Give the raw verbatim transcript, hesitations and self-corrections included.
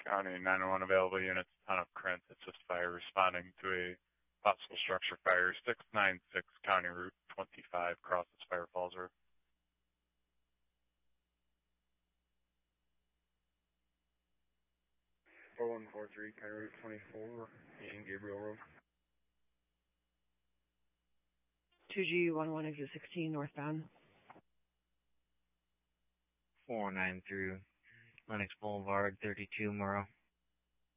County, nine one one available units, ton of Krantz, assist fire responding to a possible structure fire, six nine six County Route twenty-five, crosses Fire Falls Road. four one four three, County Route twenty-four, in Gabriel Road. two G one one exit sixteen, northbound. four nine through Lennox Boulevard, thirty-two, Morrow.